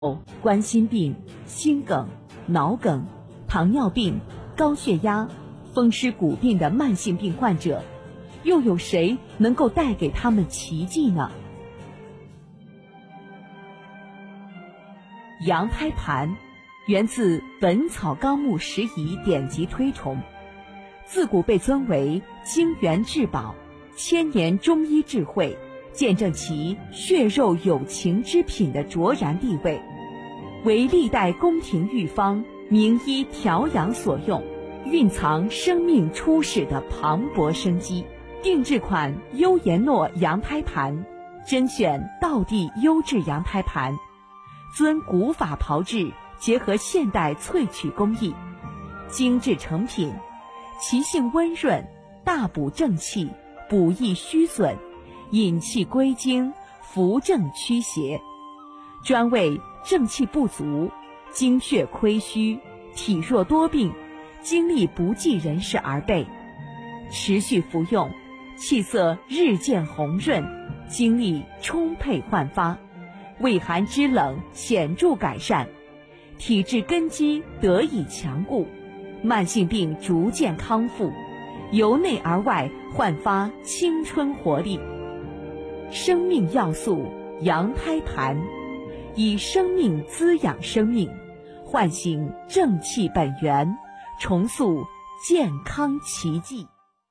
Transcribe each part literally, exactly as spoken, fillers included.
冠心病、心梗、脑梗、糖尿病、高血压、风湿骨病的慢性病患者，又有谁能够带给他们奇迹呢？羊胎盘源自《本草纲目拾遗》典籍推崇，自古被尊为精元至宝，千年中医智慧，见证其血肉有情之品的卓然地位，为历代宫廷御方、名医调养所用，蕴藏生命初始的磅礴生机。定制款优颜诺羊胎盘，甄选道地优质羊胎盘，遵古法炮制，结合现代萃取工艺，精致成品，其性温润，大补正气，补益虚损，引气归经，扶正驱邪，专为正气不足、精血亏虚、体弱多病、精力不济人士而备。持续服用，气色日渐红润，精力充沛焕发，胃寒肢冷显著改善，体质根基得以强固，慢性病逐渐康复，由内而外焕发青春活力。生命要素羊胎盘，以生命滋养生命，唤醒正气本源，重塑健康奇迹。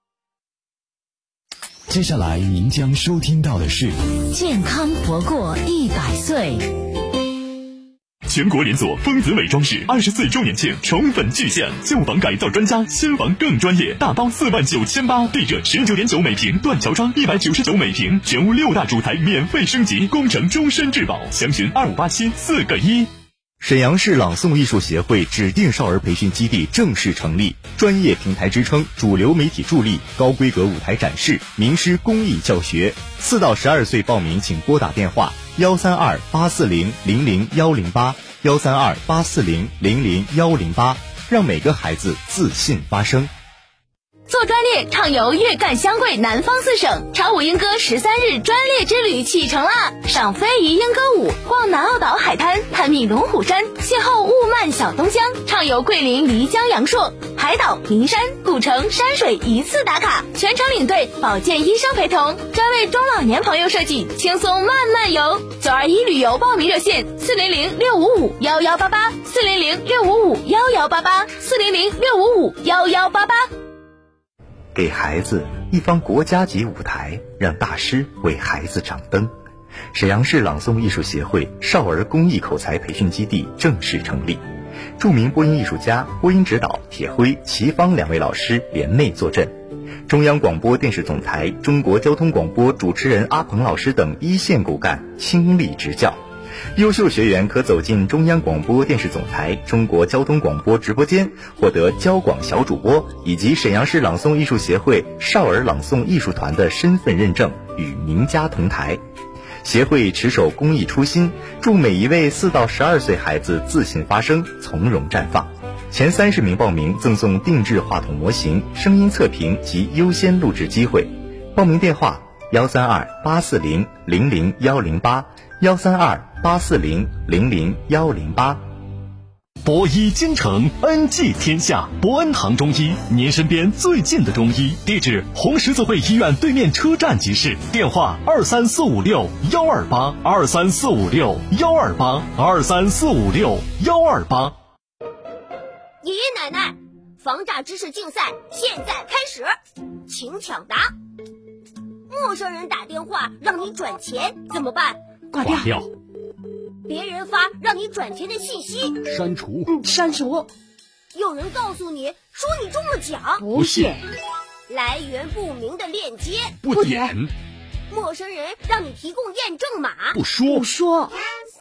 接下来您将收听到的是健康活过一百岁。 全国连锁丰子伟装饰二十四周年庆宠粉巨献，旧房改造专家，新房更专业，大包四万九千八，地者十九点九每平，断桥窗一百九十九每平，全屋六大主材免费升级，工程终身质保，详询二五八七四个一。 沈阳市朗诵艺术协会指定少儿培训基地正式成立，专业平台支撑，主流媒体助力，高规格舞台展示，名师公益教学。四到十二岁报名请拨打电话幺三二八四零零零幺零八幺三二八四零零零幺零八，让每个孩子自信发声。 做专列畅游粤赣湘桂南方四省，长舞莺歌十三日专列之旅启程啦！赏非遗莺歌舞，逛南澳岛海滩，探秘龙虎山，邂逅雾漫小东乡，畅游桂林漓江阳朔，海岛、名山、古城、山水一次打卡，全程领队，保健医生陪同，专为中老年朋友设计，轻松慢慢游。九二一旅游报名热线：四零零六五五幺幺八八，四零零六五五幺幺八八，四零零六五五幺幺八八。 给孩子一方国家级舞台，让大师为孩子掌灯。沈阳市朗诵艺术协会少儿公益口才培训基地正式成立，著名播音艺术家、播音指导铁辉、齐芳两位老师联袂坐镇，中央广播电视总台中国交通广播主持人阿鹏老师等一线骨干倾力指教。优秀学员可走进中央广播电视总台中国交通广播直播间，获得交广小主播以及沈阳市朗诵艺术协会少儿朗诵艺术团的身份认证，与名家同台。协会持守公益初心，祝每一位四到十二岁孩子自信发声，从容绽放。前三十名报名赠送定制话筒模型、声音测评及优先录制机会。报名电话：幺三二八四零零零幺零八，幺三二八四零零零幺零八。 博医金城，恩济天下。博恩堂中医，您身边最近的中医。地址：红十字会医院对面车站集市。电话：二三四五六幺二八，二三四五六幺二八，二三四五六幺二八。 爷爷奶奶，防诈知识竞赛现在开始，请抢答。陌生人打电话让你转钱怎么办？ 挂掉。 挂掉。 别人发让你转钱的信息， 删除。 嗯，删除。 有人告诉你说你中了奖， 不信。 来源不明的链接， 不点。 陌生人让你提供验证码， 不说。 不说。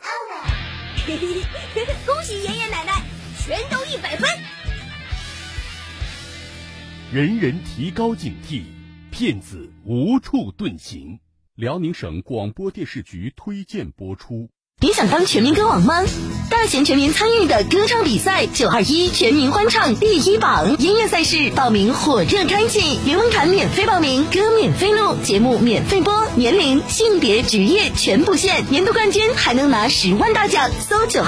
恭喜爷爷奶奶，全都一百分。 人人提高警惕，骗子无处遁形。辽宁省广播电视局推荐播出。 别想当全民歌王吗？ 大型全民参与的歌唱比赛九二一全民欢唱第一榜，音乐赛事报名火热开启，联盟卡免费报名，歌免费录，节目免费播，年龄、性别、职业全不限，年度冠军还能拿十万大奖，搜九